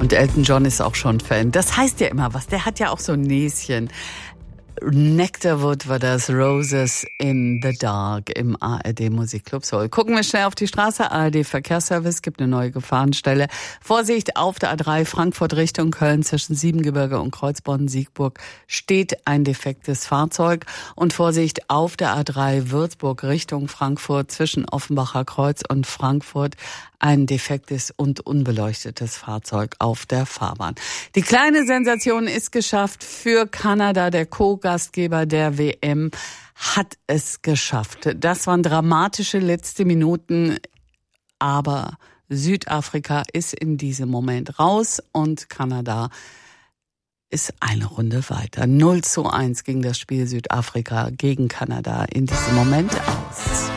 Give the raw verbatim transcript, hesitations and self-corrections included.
Und Elton John ist auch schon Fan. Das heißt ja immer was. Der hat ja auch so ein Näschen. Nectarwood war das, Roses in the Dark im A R D Musikclub Soul. Gucken wir schnell auf die Straße. A R D Verkehrsservice gibt eine neue Gefahrenstelle. Vorsicht auf der A drei Frankfurt Richtung Köln zwischen Siebengebirge und Kreuzbronn-Siegburg steht ein defektes Fahrzeug. Und Vorsicht auf der A drei Würzburg Richtung Frankfurt zwischen Offenbacher Kreuz und Frankfurt ein defektes und unbeleuchtetes Fahrzeug auf der Fahrbahn. Die kleine Sensation ist geschafft für Kanada. Der Co-Gastgeber der W M hat es geschafft. Das waren dramatische letzte Minuten, aber Südafrika ist in diesem Moment raus und Kanada ist eine Runde weiter. null zu eins ging das Spiel Südafrika gegen Kanada in diesem Moment aus.